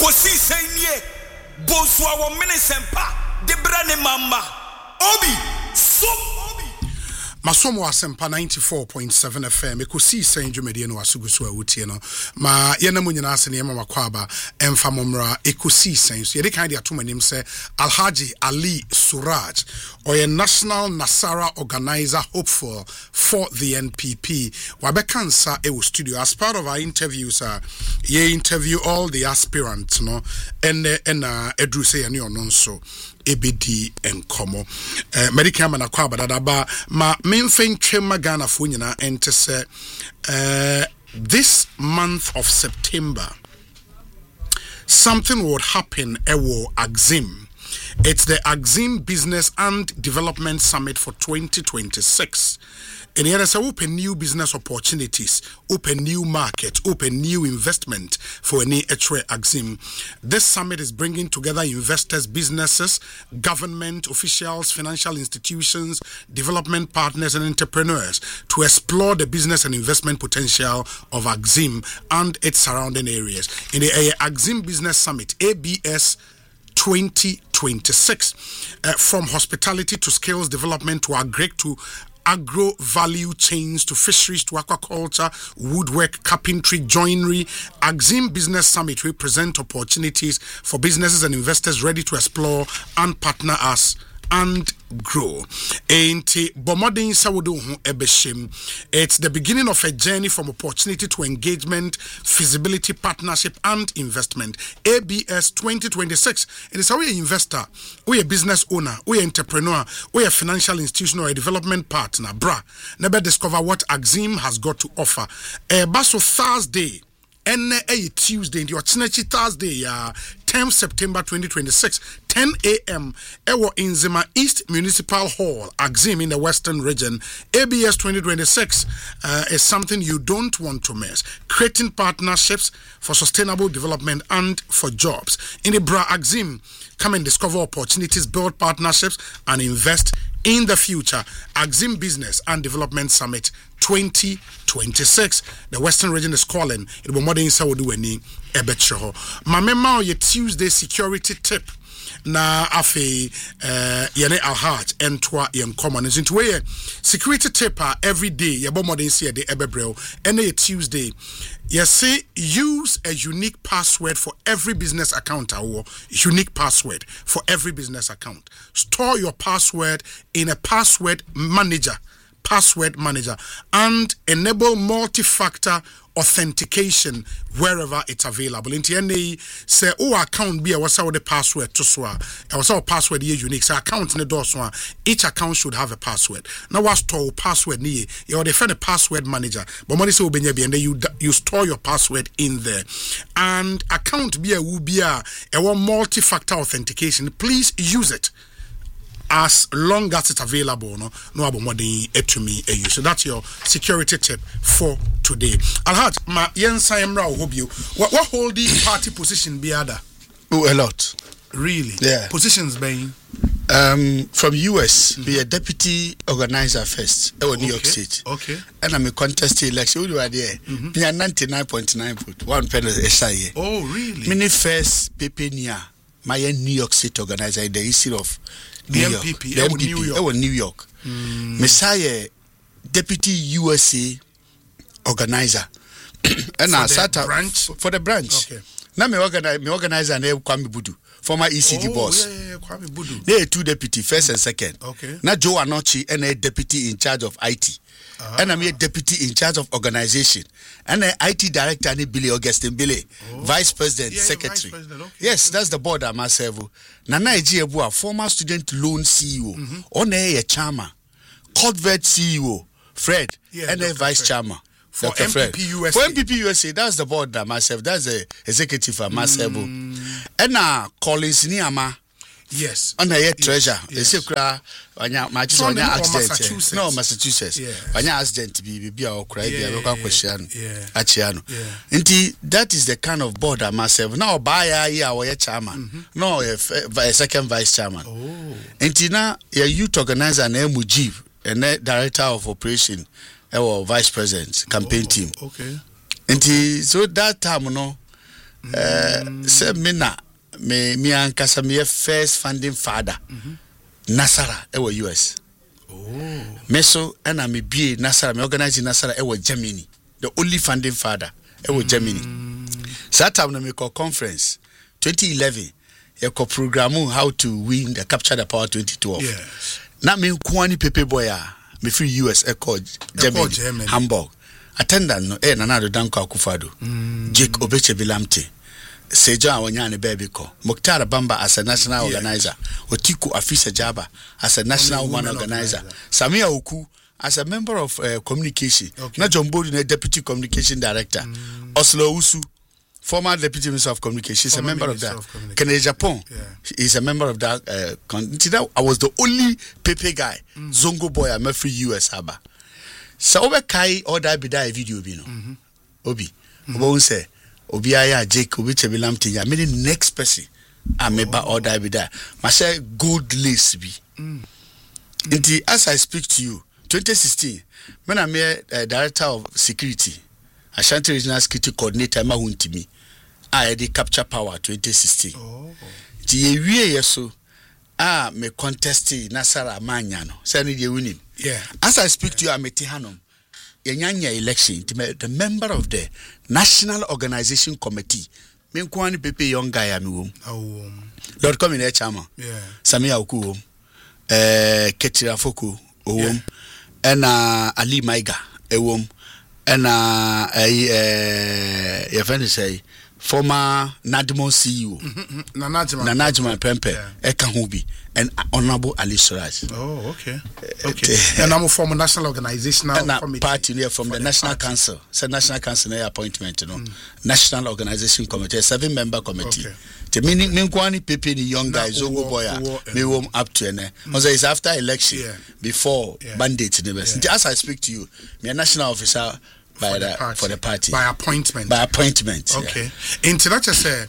kosi senye boswa wo minisempa de brane mama obi so Masomo Asempa 94.7 FM ekosi sen dwumede no asuguso awutie no ma yena munyina ase ne mama kwaba emfa momra ekosi sen so yede kan de atomanim se Alhaji Ali Suraj or National Nasara organizer hopeful for the NPP wabekansa ewo studio as part of our interviews ye interview all the aspirants no ena edru se yene ono nso ebedi enkomo medical man akwa badadaba ma memfen twema Ghana fo nyina ente se this month of September something would happen ewo Axim. It's the Axim Business and Development Summit for 2026. And here is open new business opportunities, open new market, open new investment for any Axim. This summit is bringing together investors, businesses, government officials, financial institutions, development partners, and entrepreneurs to explore the business and investment potential of Axim and its surrounding areas. In the Axim Business Summit, ABS 2026, from hospitality to skills development to agro value chains to fisheries to aquaculture, woodwork, carpentry, joinery, Axim Business Summit will present opportunities for businesses and investors ready to explore and partner us and grow. It's the beginning of a journey from opportunity to engagement, feasibility, partnership, and investment. ABS 2026. It is how we investor, we a business owner, we an entrepreneur, we a financial institution or a development partner. Never discover what Axim has got to offer. Baso Thursday. And a Tuesday, the Ochinachi Thursday, 10th September 2026, 10 a.m. Ewo Inzima East Municipal Hall, Axim in the Western Region. ABS 2026 is something you don't want to miss. Creating partnerships for sustainable development and for jobs. In the Bra Axim, come and discover opportunities, build partnerships, and invest in the future. Axim Business and Development Summit 2026. The Western Region is calling. It will more than Saudi any ebetcho. Mamema ye Tuesday security tip. Na afe yene Alhaj entwa yen common into way security tip every day ye bo more than see the ebebrel and a Tuesday. You say use a unique password for every business account or unique password for every business account. Store your password in a password manager and enable multi-factor authentication wherever it's available. In TNA say account be a what's the password to swa. Was our password here unique. So account in the door swa. Each account should have a password. Now what store password ni you define a password manager. But money so and then you store your password in there. And account be a multi-factor authentication. Please use it as long as it's available. No abomodin etumi eyu. So that's your security tip for today. Alhaj ma yensa emra ohobio. What holding party position be other? Oh, a lot. Really? Yeah. Positions being from US, be a deputy organizer first in New York State. Okay. And I'm a contest election. We were there. Me 99.9 vote. 1 penny SIA. Oh, really? Many first Pepenia, my New York State organizer in the history of the MPP. New York. Messiah deputy USA organizer. And I sat for the branch. Okay. Now me organizer and Kwame Budu, former ECD boss. Yeah, Kwame Budu. They are 2 deputy, first and second. Okay. Now Joe Anochi and a deputy in charge of IT. And I'm a deputy in charge of organization. And an IT director and Billy Augustine Billy, vice president, secretary. Vice president. Okay. Yes, that's the board I'm myself. Nana Ejiebua, former student loan CEO, on a chairman, Corvette CEO, Fred, and a vice chairman. For MPP USA. For MPP USA, that's the board that myself. That's the executive of myself. And now Collins Niama. Yes. On a treasure. They say accident. No, Massachusetts. On accident to be our cry. Question. Achiano. That is the kind of board that myself. Now buy a chairman. No, a second vice chairman. Oh. Now a youth organizer and Mujib, and director of operation. Our vice president campaign team. Okay. And so that time, Se mina me ankasa me first funding father. Nasara ewo US. Meso ena me bie Nasara me organize Nasara ewo Germany. The only funding father ewo Germany. That time na me call conference 2011 e ko program how to win the capture the power 2012. Yes. Na me kwani pepe boy me free US e call Germany. Hamburg. Attendant no Nana do Danko Akufado. Jake Obeche Bilamte. Seja Wanyane baby ko. Mukhtar Bamba as a national organizer. Otiku Afisa Jaba as a national woman organizer. Samia Oku as a member of communication. Na John Bodi na deputy communication director. Oslo Usu, former deputy minister of communication, is a member of that. Kennedy Japan is a member of that. I was the only Pepe guy, Zongo boy, I'm a free US haba. So Obe Kai or that be that video bino. Obi. Obo say Obi aya Jake Obi Chebilamti ya me the next person I meba or that be that. Ma say good list be. Inti as I speak to you 2016 when I'm director of security Ashanti Regional Security Coordinator ma huntimi I the capture power 2016. Ti ewie yeso me contesting Nasara Manya no say ni dey winning. As I speak to you I'm at Hanom Yanyanya election the member of the National Organization Committee me kwani pepe young guy am wom Lord come in chama Samia Oku Ketira Foko owom ena Ali Maiga ewom ena your friend say former Nadmo CEO Nanajima Pempe Eka Hubi and Honorable Ali Suraj. Okay. And I'm from a national organizational committee. Party from the National Council. So National Council appointment, National Organization Committee, 7-member committee. The meaning Minkwani Pepe the young guys Boya me warm up to it's after election before mandate in the West. As I speak to you, me a national officer for the party. By appointment. Okay. Into that say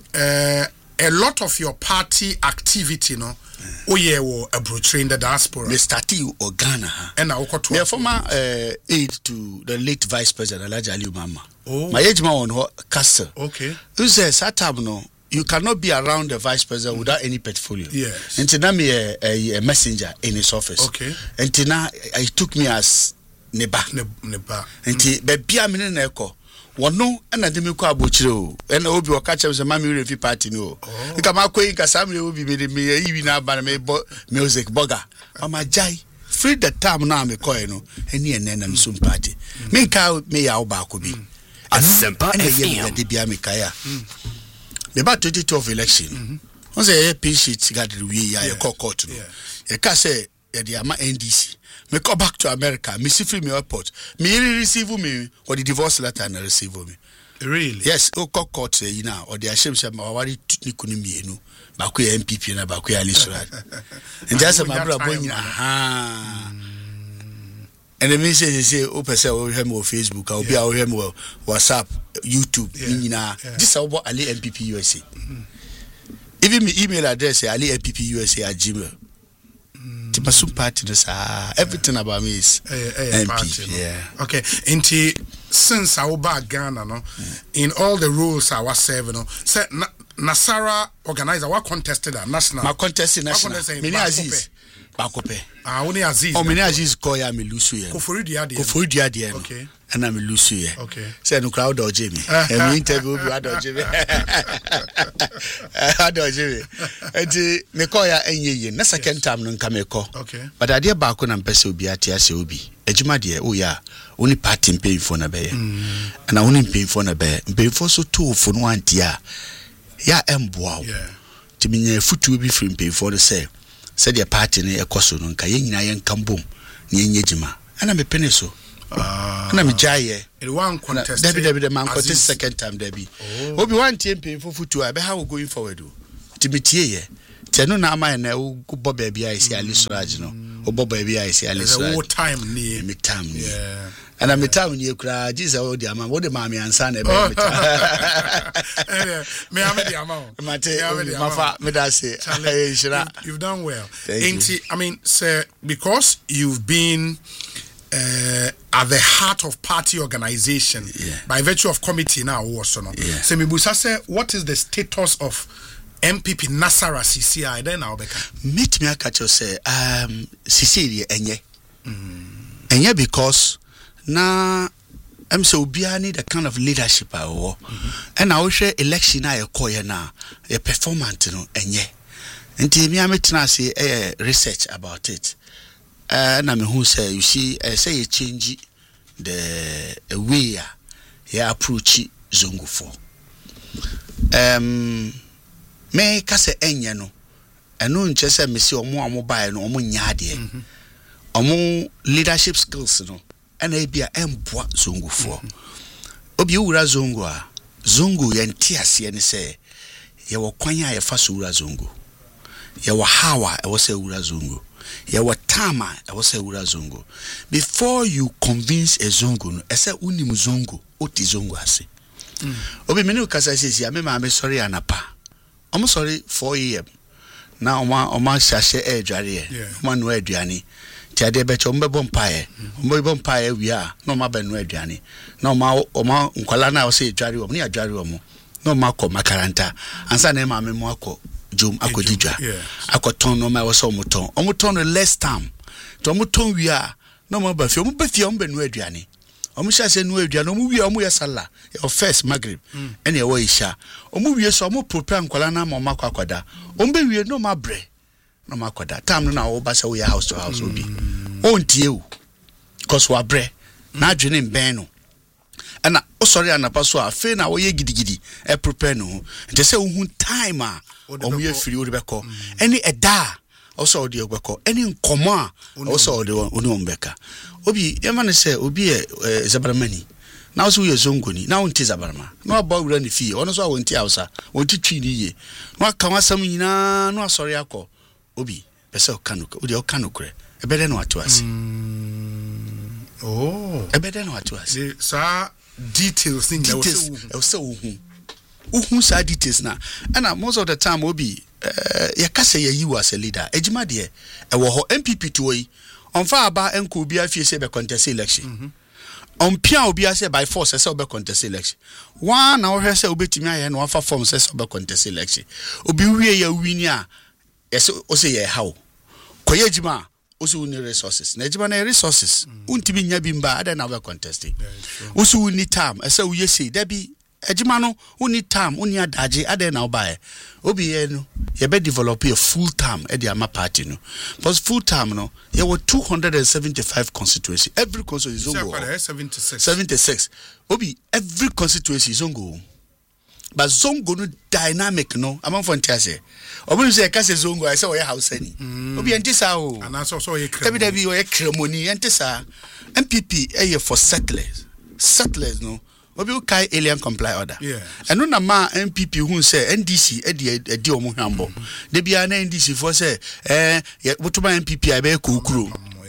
a lot of your party activity, wo abroad in the diaspora. Me started Ghana. And I me former aide to the late Vice President Alhaji Ali Mama. My age man on Castle. Okay. Who says Satam you cannot be around the Vice President without any portfolio. Yes. And now me a messenger in his office. Okay. And now he took me as Neba. And baby I'm in echo. One no and I didn't go abochiro and obi will catch us a mammy review party no. Come out quick as some will be made me even up by music bugger. On my jai. Free the time now me coin and near Nenam soon party. Make out me out back be. A simple and be Mikaya. About 2012 election. Once a P sheet got the way I call court. A case at the Ama NDC. Me go back to America. Me see free me airport. Me receive me or the divorce letter and receive me. Really? Yes. O court say now or the ashame say ma wari ni kuni mi enu. Ba ku MPP na ba ku Ali Suraj. And just my brother boy And the message say o person o hear me on Facebook, o be o hear me on WhatsApp, YouTube, nyina. This about Ali MPP USA. Even my email address say ali@mppUSA@gmail. Timasum party everything about me is MP. Party, Okay. Inti since I was Ghana, in all the rules I was serving, say Nasara organizer what contested a national. My contested national. Many Aziz. Bakope. Only Aziz. Oh, many Aziz koya me lusu ye. Kofuri diade. Okay. And I'm lusu ye. Okay. Say no crowd or Jimmy. And we interview you or Jimmy. Ado Jimmy. Enti me koya enye na second time no nkameko. Okay. But ade ba ko na mpese obi ate ase obi. Ejuma de o ya oni party mpemfo na be. Na oni mpemfo na be. Mpemfo so to fo no antia. Ya emboa. Timinya futu obi free mpemfo no say said the party ne ekoso no nka yenyina yen kambom ne yenyejima ana me pene so ana me jaye it one contest Debbie man contest second time Debbie obi one team pay for futu abe how going forward o timitie ye tenu na ama na wo bo ba bia isi Ali Suraj no wo bo ba bia isi Ali Suraj what time near me time and I'm town you cry Jesus all the amount what the mommy and son me am the amount me that say you've done well. I mean sir, because you've been at the heart of party organization by virtue of committee now also no. So Mibusa say, what is the status of MPP Nasara CCI then now beka? Meet me akacho say CCI enye because na I'm so obiani the kind of leadership I wo and I will share election I call na a performance no enye nti me ametina say research about it na me who say you see say you change the way you approach Zongo for me ka say enye no eno nche say me see omo buy no omo nya de omo leadership skills no and I be a emboa Zongo for obi wura Zongo a Zongo yenti ase ne say ye wo kwan a ye fa so wura Zongo ye wo hawa e wo say wura Zongo ye wo tama e wo say wura Zongo before you convince a Zongo no e say unim Zongo oti Zongo ase obi me ne ukasa sisi me ma me sorry anapa omo sorry 4 am na oma shashe edware oma no aduane ti ade be chombe bompae bompae wia no ma benu aduane na oma nkwala na wo say edware wo ne adware wo no ma ko makaranta ansa na ma me mo akọ jom akodidwa akoton no ma wo so omoton no less time to omoton wia no ma ba fi benu aduane omo sha se nu aduane omo wia omo yesala your first maghrib ene e wo isha omo wie so omo prepare nkwala na ma makọ akoda omo be wie no ma bre no makoda time no na wo ba say we house to house obi ontie o cause wa bre na adwene mben no ana o sorry anapa so afi na wo ye gidigidi e prepare no nte say wo time a omo ye free wo beko any eda o so de beko any nkomo a o so de oni ombeka obi e man say obi zabaramani na so ye Zongo ni na wonti zabarama na ba wura ni fie ono so wonti hausa wonti twi ni ye no aka wasam nyina no asori akọ obi pese okanuko odi okanukre ebede no atuase ebede no atuase sa details thing that was so who sa details na and most of the time obi ya kase ya you as a leader ejima de e wo ho MPP to yi onfa aba enko obi afie se be contest election on pia obi ase by force se be contest election one na wo hwe se obetimi aye na wafa form se be contest election obi wie ya wini a yes o say ye how koye jima o say uni resources na jima na resources untimi nya bi mba ada na we contesting o say uni time e say we say there be ejima no uni time uni adaje ada na obae obi ye no ye be develop a full time e dia ma party no because full time no ye were 275 constituency every constituency is Zongo 76 obi every constituency is Zongo. But Zongo no dynamic no among fantasy. Obi say kase Zongo I say we house any. Obi entisa o. And also so ye kremoni. We kremoni entisa. MPP for settlers. Settlers no. Obi kai alien comply order. And no na ma MPP who say NDC edi omo hwambo. De bia na NDC for say wotuma MPP abe kukuro.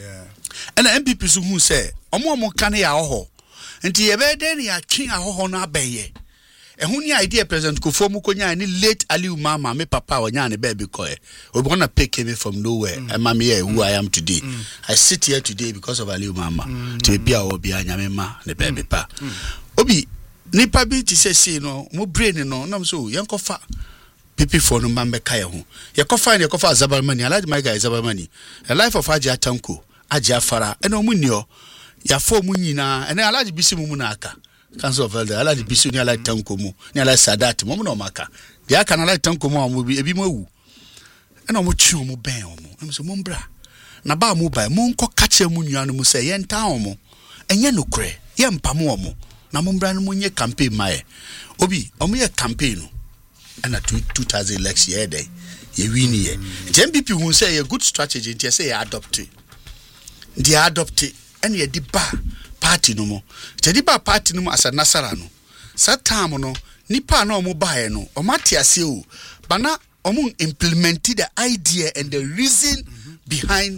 And MPP so who say omo kan ya ho. Nti ye be den ya twin ahoho no abeye. Ehuni idea President Kufuor mukonya ni late Aliu Mama me papa onya ne baby koe. Obi gonna pick me from nowhere. I'm here who I am today. I sit here today because of Aliu Mama. To be obi anyame ma ne baby pa. Obi nipa bi ti say no mo brain no na so yankofa pipi for no mambe kai ho. Yakofa Zabaramani. I like my guy Zabaramani. The life of Aja Tanko, Aja Fara, and omunyo ya fo munyina and I like bisi mu na aka. Council of Elder, I like the Bisu, I like Tankomu, I like Sadat, Momo Maka. The Akan I like Tankomu will be a bimu. And I'm with you, Mubam. I'm so Mumbra. Naba Mubai, Munko catch a munian, say, Yen Taomo, and Yanukre, Yam Pamomo, Namumbran Munya campaign, my Obi, Omia campaign, and a 2000 election year day. Ye win ye. MPP who say a good strategy, and say adopt it. They adopt it, and ye deba. Party no mo tediba party no asa nasara no satam no nipa na omo bae no o mate ase o bana omo implement the idea and the reason behind